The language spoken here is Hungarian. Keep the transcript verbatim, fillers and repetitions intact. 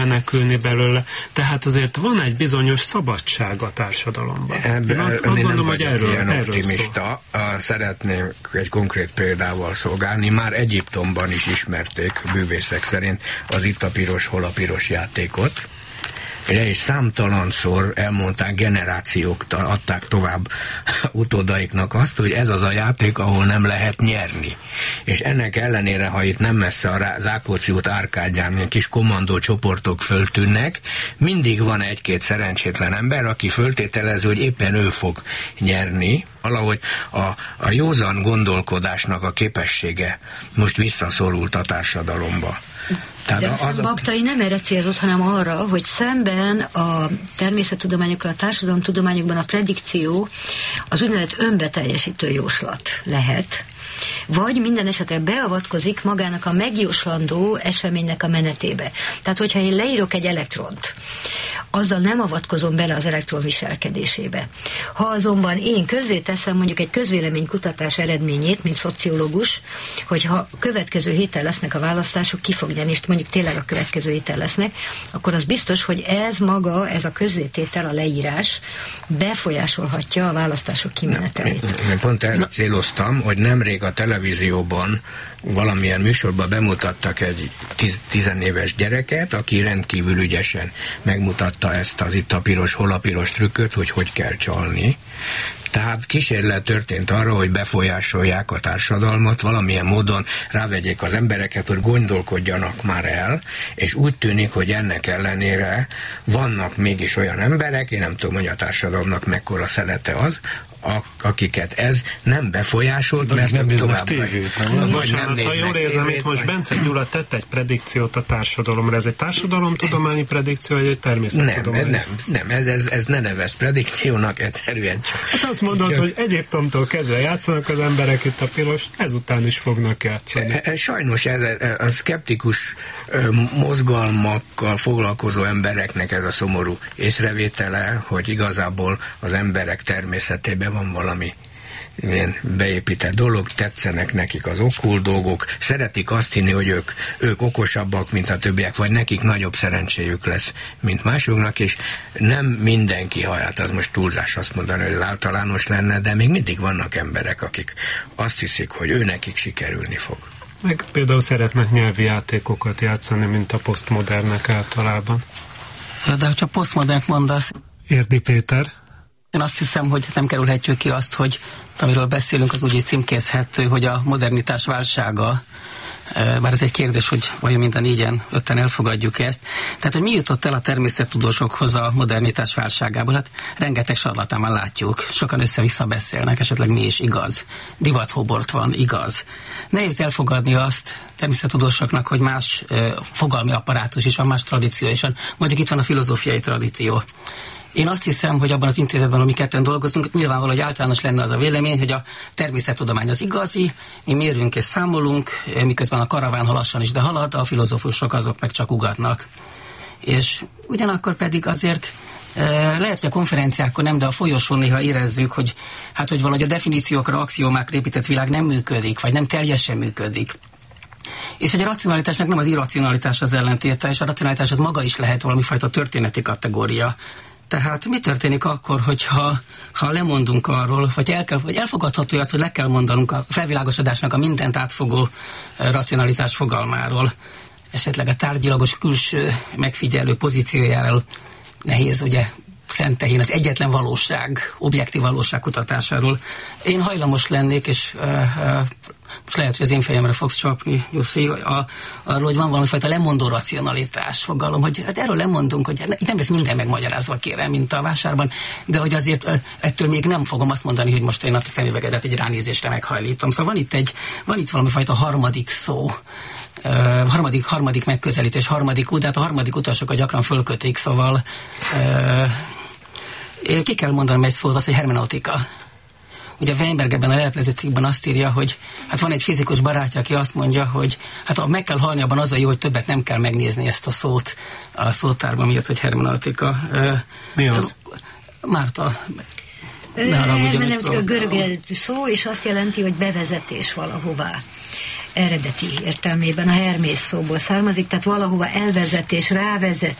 menekülni belőle. Tehát azért van egy bizonyos szabadság a társadalomban. Ebben, Én azt, azt én gondolom, nem hogy erről, ilyen erről optimista. Szól. Szeretném egy konkrét példával szolgálni. Már Egyiptomban is ismerték bűvészek szerint az Itt a piros, hol a piros játékot. És számtalanszor elmondták, generációk adták tovább utódaiknak azt, hogy ez az a játék, ahol nem lehet nyerni. És ennek ellenére, ha itt nem messze az Ákóczi út árkádján ilyen kis kommandó csoportok föltűnnek, mindig van egy-két szerencsétlen ember, aki föltételező, hogy éppen ő fog nyerni. Valahogy a, a józan gondolkodásnak a képessége most visszaszorult a társadalomba. De a Magtai nem erre célzott, hanem arra, hogy szemben a természettudományokkal, a társadalomtudományokban a predikció az úgynevezett önbeteljesítő jóslat lehet, vagy minden esetre beavatkozik magának a megjóslandó eseménynek a menetébe. Tehát, hogyha én leírok egy elektront, azzal nem avatkozom bele az elektron viselkedésébe. Ha azonban én közzé teszem mondjuk egy közvéleménykutatás eredményét, mint szociológus, hogyha következő héten lesznek a választások, ki fog nyerni, és mondjuk tényleg a következő héten lesznek, akkor az biztos, hogy ez maga, ez a közzététel, a leírás befolyásolhatja a választások kimenetelét. Én pont erre céloztam, hogy nemrég a televízióban valamilyen műsorban bemutattak egy tiz, tizenéves gyereket, aki rendkívül ügyesen megmutatta ezt az Itt a piros, hol a piros trükköt, hogy hogy kell csalni. Tehát kísérlet történt arra, hogy befolyásolják a társadalmat, valamilyen módon rávegyék az embereket, hogy gondolkodjanak már el, és úgy tűnik, hogy ennek ellenére vannak mégis olyan emberek, én nem tudom, hogy a társadalomnak mekkora szelete az, A, akiket ez nem befolyásolt, de mert nem tovább tévét, nem. Nem. Bocsánat, nem ha jól érzem, itt most Bence Gyula tett egy predikciót a társadalomra. Ez egy társadalomtudományi predikció, vagy egy természettudományi? Nem, nem, nem ez, ez, ez ne nevez predikciónak, egyszerűen csak. Hát azt mondod, csak... hogy Egyiptomtól kezdve játszanak az emberek itt a piros, ezután is fognak játszani. Sajnos ez, a szkeptikus mozgalmakkal foglalkozó embereknek ez a szomorú észrevétele, hogy igazából az emberek természetében van valami ilyen beépített dolog, tetszenek nekik az okkult dolgok, szeretik azt hinni, hogy ők, ők okosabbak, mint a többiek, vagy nekik nagyobb szerencséjük lesz, mint másoknak, és nem mindenki, ha hát az most túlzás azt mondani, hogy ez általános lenne, de még mindig vannak emberek, akik azt hiszik, hogy ő nekik sikerülni fog. Meg például szeretnek nyelvi játékokat játszani, mint a posztmodernek általában. De hogyha posztmodernt mondasz... Érdi Péter? Én azt hiszem, hogy nem kerülhetjük ki azt, hogy amiről beszélünk, az úgy is címkézhető, hogy a modernitás válsága, bár ez egy kérdés, hogy vajon mind a négyen, ötten elfogadjuk ezt. Tehát, hogy mi jutott el a természettudósokhoz a modernitás válságából? Hát rengeteg sarlatán már látjuk. Sokan össze-vissza beszélnek, esetleg mi is igaz. Divathobort van, igaz. Nehéz elfogadni azt természettudósoknak, hogy más uh, fogalmi apparátus is van, más tradíció is van. Mondjuk itt van a filozófiai tradíció. Én azt hiszem, hogy abban az intézetben, ami ketten dolgozunk, nyilvánvaló, hogy általános lenne az a vélemény, hogy a természettudomány az igazi, mi mérünk és számolunk, miközben a karaván lassan is, de halad, a filozófusok azok meg csak ugatnak. És ugyanakkor pedig azért lehet, hogy a konferenciákon nem, de a folyosón néha érezzük, hogy hát, hogy valahogy a definíciókra, axiomákra épített világ nem működik, vagy nem teljesen működik. És hogy a racionalitásnak nem az irracionalitás az ellentéte, és a racionalitás az maga is lehet valami fajta történeti kategória. Tehát mi történik akkor, hogyha ha lemondunk arról, vagy, el kell, vagy elfogadható az, hogy le kell mondanunk a felvilágosodásnak a mindent átfogó racionalitás fogalmáról, esetleg a tárgyilagos külső megfigyelő pozíciójáról nehéz, ugye, szentehén az egyetlen valóság, objektív valóság kutatásáról. Én hajlamos lennék, és uh, uh, most lehet, hogy az én fejemre fogsz csapni, Jussi, a, arról, hogy van valamifajta lemondó racionalitás fogalom, hogy hát erről lemondunk, hogy itt nem lesz minden megmagyarázva, kérem, mint a vásárban, de hogy azért ettől még nem fogom azt mondani, hogy most én a szemüvegedet egy ránézésre meghajlítom. Szóval van itt egy, van itt valamifajta harmadik szó, uh, harmadik, harmadik megközelítés, harmadik út, de hát a harmadik utasokat gyakran fölkötik, szóval uh, ki kell mondanom egy szót, az, hogy hermeneutika. Ugye Weinberg ebben a leleplező cikkben azt írja, hogy hát van egy fizikus barátja, aki azt mondja, hogy hát ha meg kell halni, abban az a jó, hogy többet nem kell megnézni ezt a szót a szótárban, mi az, hogy hermeneutika. Mi az? Márta. Hermeneutika görög szó, és azt jelenti, hogy bevezetés valahová. eredeti értelmében a Hermész szóból származik, tehát valahova elvezetés, rávezetés,